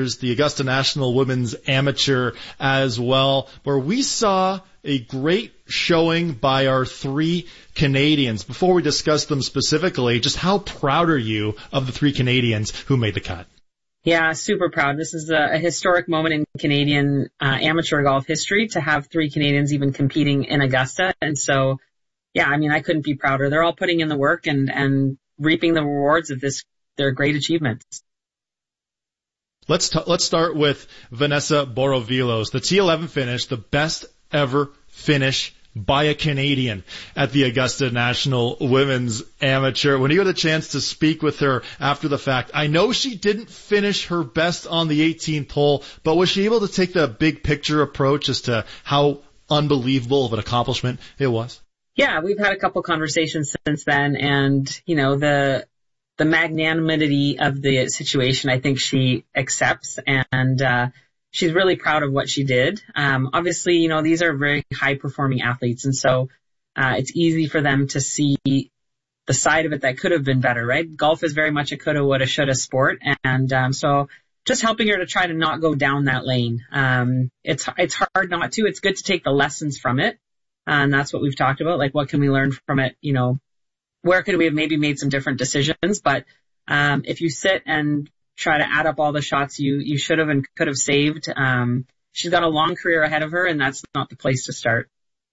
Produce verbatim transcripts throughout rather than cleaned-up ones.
Majors, the Augusta National Women's Amateur as well, where we saw a great showing by our three Canadians. Before we discuss them specifically, just how proud are you of the three Canadians who made the cut? Yeah, super proud. This is a, a historic moment in Canadian uh, amateur golf history to have three Canadians even competing in Augusta. And so, yeah, I mean, I couldn't be prouder. They're all putting in the work and, and reaping the rewards of this, their great achievements. Let's t- let's start with Vanessa Borovilos. The T eleven finish, the best ever finish by a Canadian at the Augusta National Women's Amateur. When you had a chance to speak with her after the fact, I know she didn't finish her best on the eighteenth hole, but was she able to take the big picture approach as to how unbelievable of an accomplishment it was? Yeah, we've had a couple conversations since then, and, you know, the the magnanimity of the situation, I think she accepts, and uh she's really proud of what she did. Um, obviously, you know, these are very high-performing athletes, and so uh, it's easy for them to see the side of it that could have been better, right? Golf is very much a coulda, woulda, shoulda sport, and um, so just helping her to try to not go down that lane. Um, it's it's hard not to. It's good to take the lessons from it, and that's what we've talked about. Like, what can we learn from it? You know, where could we have maybe made some different decisions? But um, if you sit and try to add up all the shots you, you should have and could have saved. Um, she's got a long career ahead of her, and that's not the place to start.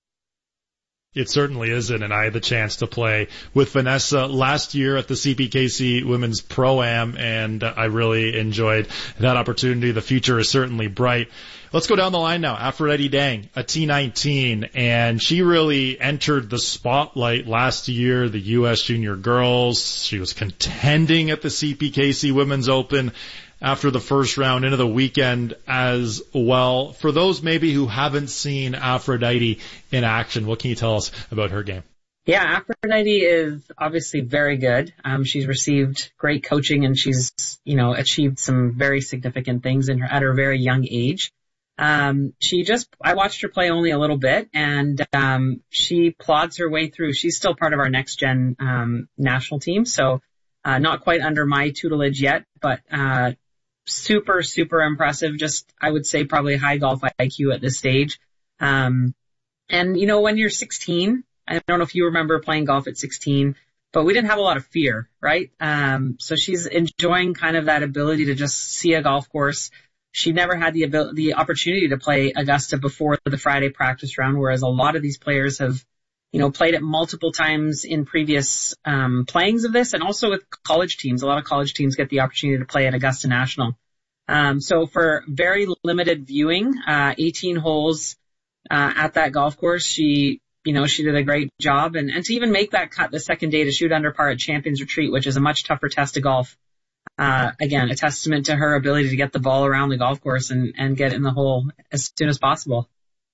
It certainly isn't, and I had the chance to play with Vanessa last year at the C P K C Women's Pro-Am, and I really enjoyed that opportunity. The future is certainly bright. Let's go down the line now. Aphrodite Dang, a T nineteen, and she really entered the spotlight last year, the U S Junior Girls. She was contending at the C P K C Women's Open after the first round into the weekend as well. For those maybe who haven't seen Aphrodite in action, what can you tell us about her game? Yeah, Aphrodite is obviously very good. Um, she's received great coaching, and she's, you know, achieved some very significant things in her, at her very young age. Um, she just, I watched her play only a little bit, and, um, she plods her way through. She's still part of our next gen, um, national team. So, uh, not quite under my tutelage yet, but, uh, super, super impressive. Just, I would say probably high golf I Q at this stage. Um, and you know, when you're sixteen, I don't know if you remember playing golf at sixteen, but we didn't have a lot of fear, right? Um, so she's enjoying kind of that ability to just see a golf course. She never had the ability, the opportunity to play Augusta before the Friday practice round, whereas a lot of these players have, you know, played it multiple times in previous um, playings of this, and also with college teams. A lot of college teams get the opportunity to play at Augusta National. Um, so for very limited viewing, uh, eighteen holes uh, at that golf course, she, you know, she did a great job, and, and to even make that cut the second day to shoot under par at Champions Retreat, which is a much tougher test of golf. Uh, again, a testament to her ability to get the ball around the golf course and, and get in the hole as soon as possible.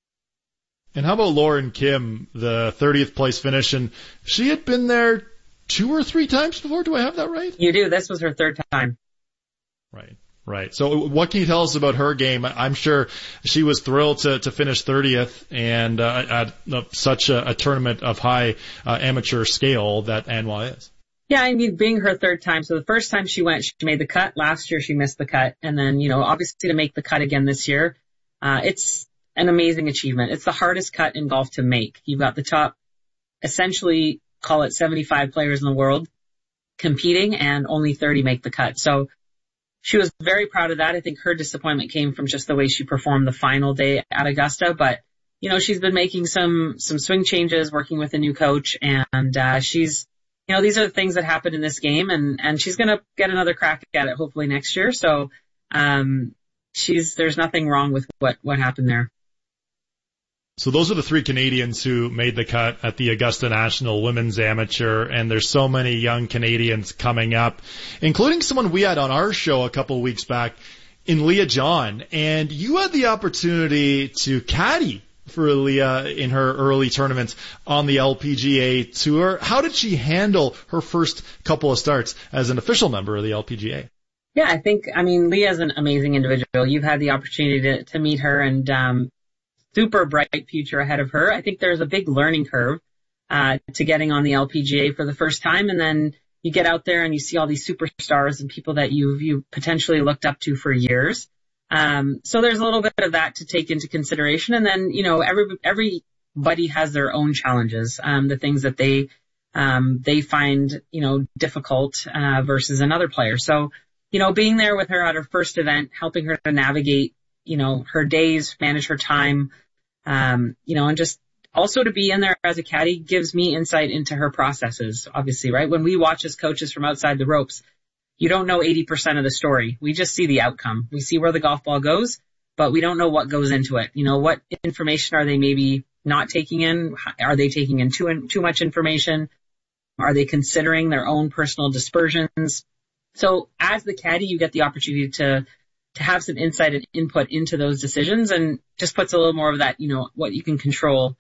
And how about Lauren Kim, the thirtieth place finish? And she had been there two or three times before. Do I have that right? You do. This was her third time. Right, right. So what can you tell us about her game? I'm sure she was thrilled to, to finish thirtieth and uh, at uh, such a, a tournament of high uh, amateur scale that Anwa is. Yeah, I mean, being her third time. So the first time she went, she made the cut. Last year, she missed the cut. And then, you know, obviously to make the cut again this year, uh, it's an amazing achievement. It's the hardest cut in golf to make. You've got the top, essentially, call it seventy-five players in the world competing, and only thirty make the cut. So she was very proud of that. I think her disappointment came from just the way she performed the final day at Augusta. But, you know, she's been making some, some swing changes, working with a new coach, and, uh, she's, you know, these are the things that happen in this game, and, and she's going to get another crack at it hopefully next year. So, um, she's, there's nothing wrong with what, what happened there. So those are the three Canadians who made the cut at the Augusta National Women's Amateur, and there's so many young Canadians coming up, including someone we had on our show a couple of weeks back in Leah John, and you had the opportunity to caddy for Leah in her early tournaments on the L P G A Tour. How did she handle her first couple of starts as an official member of the L P G A? Yeah, I think, I mean, Leah's an amazing individual. You've had the opportunity to, to meet her, and um, super bright future ahead of her. I think there's a big learning curve uh, to getting on the L P G A for the first time, and then, you get out there and you see all these superstars and people that you've you potentially looked up to for years. Um, so there's a little bit of that to take into consideration. And then, you know, every, everybody has their own challenges, um, the things that they, um, they find, you know, difficult, uh, versus another player. So, you know, being there with her at her first event, helping her to navigate, you know, her days, manage her time, um, you know, and just also to be in there as a caddy gives me insight into her processes, obviously, right? When we watch as coaches from outside the ropes, you don't know eighty percent of the story. We just see the outcome. We see where the golf ball goes, but we don't know what goes into it. You know, what information are they maybe not taking in? Are they taking in too, too much information? Are they considering their own personal dispersions? So as the caddy, you get the opportunity to, to have some insight and input into those decisions, and just puts a little more of that, you know, what you can control,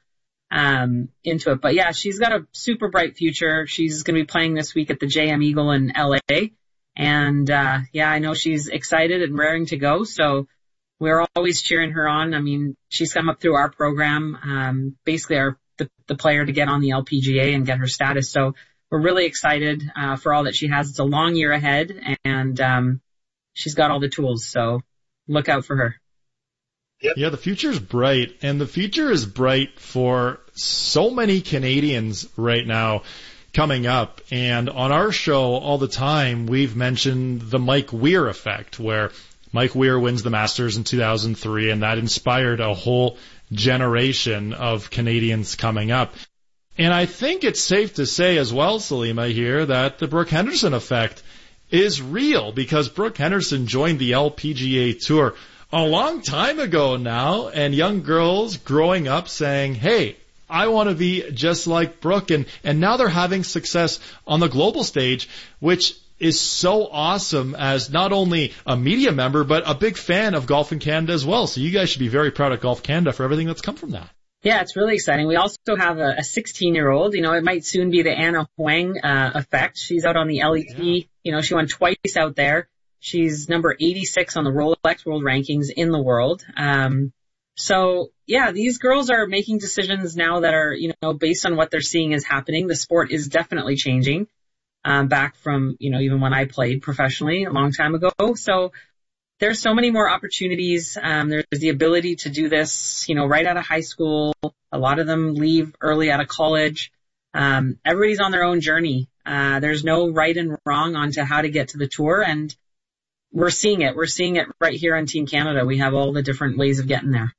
um, into it. But yeah, she's got a super bright future. She's going to be playing this week at the J M Eagle in L A. And, uh, yeah, I know she's excited and raring to go. So we're always cheering her on. I mean, she's come up through our program, um, basically our, the, the player to get on the L P G A and get her status. So we're really excited, uh, for all that she has. It's a long year ahead, and, um, she's got all the tools. So look out for her. Yep. Yeah, the future's bright, and the future is bright for so many Canadians right now coming up. And on our show all the time, we've mentioned the Mike Weir effect, where Mike Weir wins the Masters in two thousand three, and that inspired a whole generation of Canadians coming up. And I think it's safe to say as well, Salima, here, that the Brooke Henderson effect is real, because Brooke Henderson joined the L P G A Tour a long time ago now, and young girls growing up saying, hey, I want to be just like Brooke, and, and now they're having success on the global stage, which is so awesome as not only a media member, but a big fan of Golf in Canada as well. So you guys should be very proud of Golf Canada for everything that's come from that. Yeah, it's really exciting. We also have a sixteen-year-old. You know, it might soon be the Anna Huang uh, effect. She's out on the L E T. Yeah. You know, she won twice out there. She's number eighty-six on the Rolex World Rankings in the world. Um, so, yeah, these girls are making decisions now that are, you know, based on what they're seeing is happening. The sport is definitely changing, um, back from, you know, even when I played professionally a long time ago. So there's so many more opportunities. Um, there's the ability to do this, you know, right out of high school. A lot of them leave early out of college. Um, everybody's on their own journey. Uh, there's no right and wrong onto how to get to the tour. And we're seeing it. We're seeing it right here on Team Canada. We have all the different ways of getting there.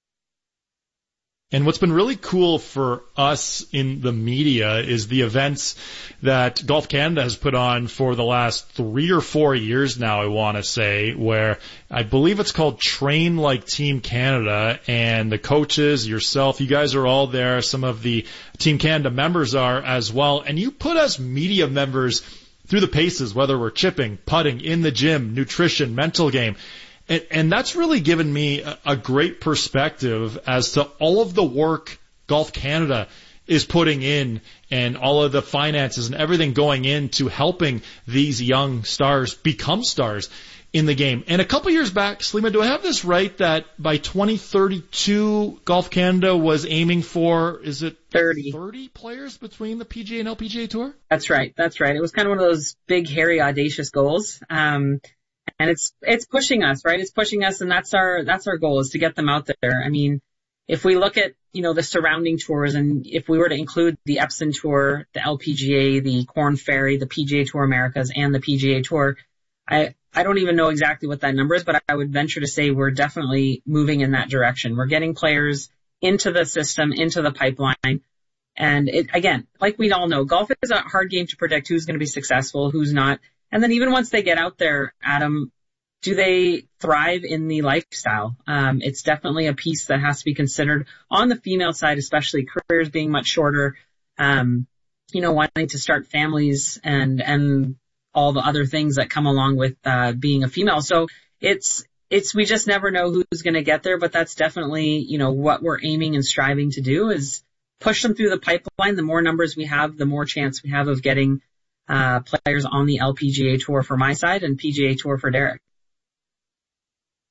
And what's been really cool for us in the media is the events that Golf Canada has put on for the last three or four years now, I want to say, where I believe it's called Train Like Team Canada, and the coaches, yourself, you guys are all there. Some of the Team Canada members are as well. And you put us media members through the paces, whether we're chipping, putting, in the gym, nutrition, mental game. And, and that's really given me a, a great perspective as to all of the work Golf Canada is putting in, and all of the finances and everything going into helping these young stars become stars in the game. And a couple years back, Salima, do I have this right, that by twenty thirty-two, Golf Canada was aiming for, is it thirty thirty players between the P G A and L P G A Tour? That's right. That's right. It was kind of one of those big, hairy, audacious goals. Um, And it's, it's pushing us, right? It's pushing us, and that's our, that's our goal, is to get them out there. I mean, if we look at, you know, the surrounding tours, and if we were to include the Epson Tour, the L P G A, the Korn Ferry, the P G A Tour Americas, and the P G A Tour, I, I don't even know exactly what that number is, but I would venture to say we're definitely moving in that direction. We're getting players into the system, into the pipeline. And it, again, like we all know, golf is a hard game to predict who's going to be successful, who's not. And then even once they get out there, Adam, do they thrive in the lifestyle? Um, it's definitely a piece that has to be considered on the female side, especially careers being much shorter, um, you know, wanting to start families and, and all the other things that come along with, uh, being a female. So it's, it's, we just never know who's going to get there, but that's definitely, you know, what we're aiming and striving to do, is push them through the pipeline. The more numbers we have, the more chance we have of getting uh, players on the L P G A Tour for my side and P G A Tour for Derek. The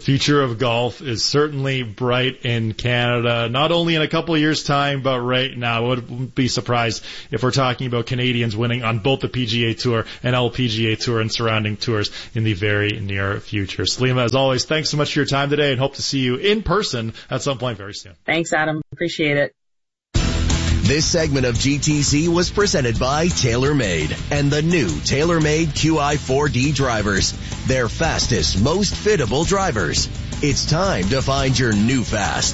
future of golf is certainly bright in Canada, not only in a couple of years' time, but right now. I wouldn't be surprised if we're talking about Canadians winning on both the P G A Tour and L P G A Tour and surrounding tours in the very near future. Salima, as always, thanks so much for your time today, and hope to see you in person at some point very soon. Thanks, Adam. Appreciate it. This segment of G T C was presented by TaylorMade and the new TaylorMade Q I four D drivers. Their fastest, most fittable drivers. It's time to find your new fast.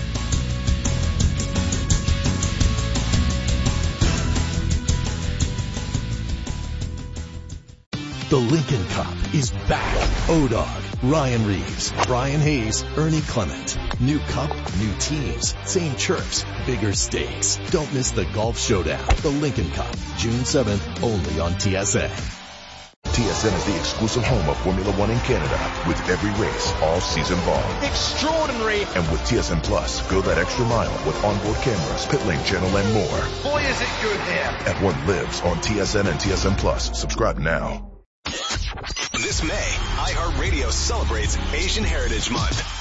The Lincoln Cup is back. O-Dog, Ryan Reeves, Brian Hayes, Ernie Clement. New cup, new teams, same chirps, bigger stakes. Don't miss the Golf Showdown. The Lincoln Cup, June seventh, only on T S N. T S N is the exclusive home of Formula One in Canada, with every race all season long. Extraordinary! And with T S N Plus, go that extra mile with onboard cameras, pit lane channel, and more. Boy, is it good here! F one lives on T S N and T S N Plus. Subscribe now. This May, iHeartRadio celebrates Asian Heritage Month.